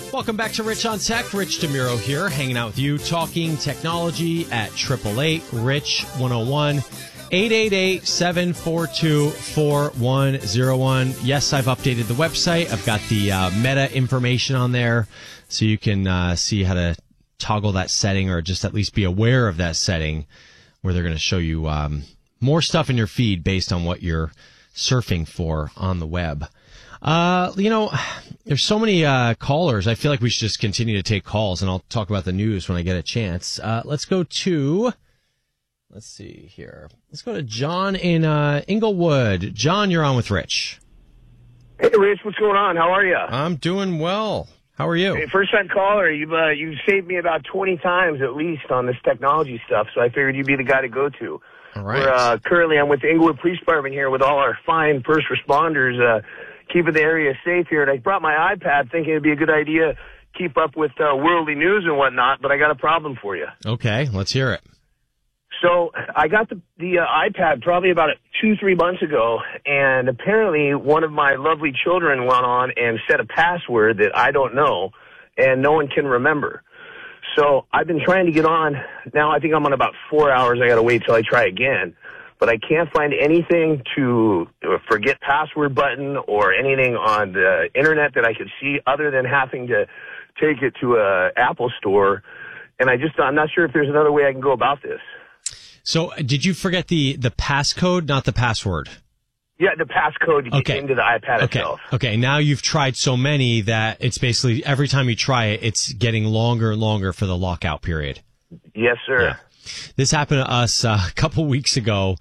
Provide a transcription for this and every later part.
Welcome back to Rich on Tech. Rich DeMuro here, hanging out with you, talking technology at 888-RICH-101, 888-742-4101. Yes, I've updated the website. I've got the meta information on there, so you can see how to toggle that setting, or just at least be aware of that setting, where they're going to show you more stuff in your feed based on what you're surfing for on the web. There's so many callers. I feel like we should just continue to take calls, and I'll talk about the news when I get a chance. Let's see here. Let's go to John in Inglewood. John, you're on with Rich. Hey, Rich, what's going on? How are you? I'm doing well. How are you? Hey, first-time caller. You've saved me about 20 times at least on this technology stuff, so I figured you'd be the guy to go to. All right. Currently, I'm with the Inglewood Police Department here with all our fine first responders, keeping the area safe here. And I brought my iPad thinking it'd be a good idea to keep up with worldly news and whatnot, but I got a problem for you. Okay, let's hear it. So I got the iPad probably about 2-3 months ago, and apparently one of my lovely children went on and set a password that I don't know, and no one can remember. So I've been trying to get on. Now I think I'm on about 4 hours. I got to wait till I try again. But I can't find anything to forget password button or anything on the internet that I could see other than having to take it to a Apple store. And I'm not sure if there's another way I can go about this. So did you forget the passcode, not the password? Yeah, the passcode to get into the iPad itself. Okay, now you've tried so many that it's basically every time you try it, it's getting longer and longer for the lockout period. Yes, sir. Yeah. This happened to us a couple weeks ago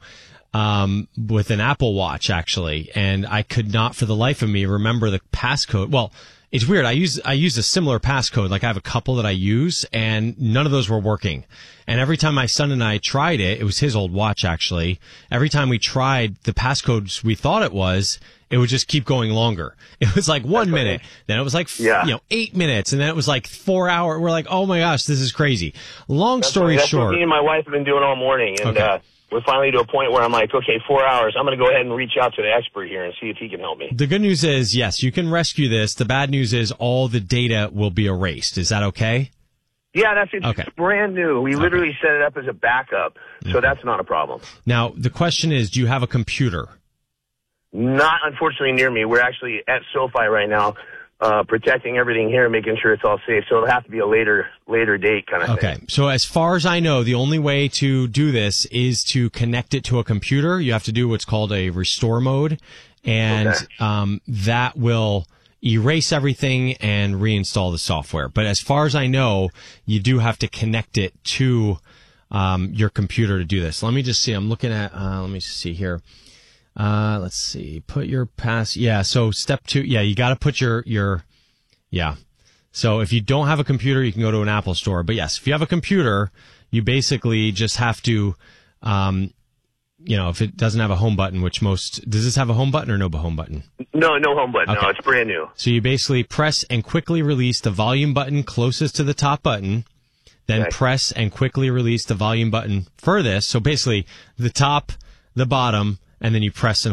with an Apple Watch, actually, and I could not for the life of me remember the passcode. Well, it's weird. I use a similar passcode. Like I have a couple that I use, and none of those were working. And every time my son and I tried it was his old watch, actually. Every time we tried the passcodes we thought it would just keep going longer. It was like 1 minute, then it was like 8 minutes, and then it was like 4 hours. We're like, oh my gosh, this is crazy. Long story short, that's what me and my wife have been doing all morning, and we're finally to a point where I'm like, okay, 4 hours. I'm going to go ahead and reach out to the expert here and see if he can help me. The good news is, yes, you can rescue this. The bad news is all the data will be erased. Is that okay? Yeah, it's brand new. We literally set it up as a backup, so that's not a problem. Now, the question is, do you have a computer? Not, unfortunately, near me. We're actually at SoFi right now, protecting everything here, making sure it's all safe. So it'll have to be a later date kind of thing. Okay. So as far as I know, the only way to do this is to connect it to a computer. You have to do what's called a restore mode, and that will erase everything and reinstall the software. But as far as I know, you do have to connect it to your computer to do this. Let me just see. I'm looking at. Let me see here. Let's see. Put your pass. Yeah. So step 2. Yeah, you got to put your. Yeah. So if you don't have a computer, you can go to an Apple store. But yes, if you have a computer, you basically just have to, if it doesn't have a home button, does this have a home button or no home button? No home button. Okay. No, it's brand new. So you basically press and quickly release the volume button closest to the top button. Then press and quickly release the volume button furthest. So basically the top, the bottom, and then you press and